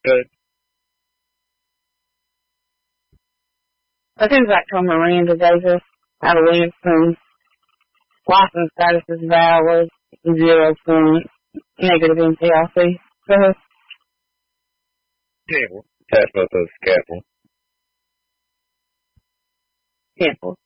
Good. I think back to Miranda Davis out of Williamson. License status is valid, 0 points, negative NCIC. Go ahead. Yeah, we'll attach both those to capital. Cancel.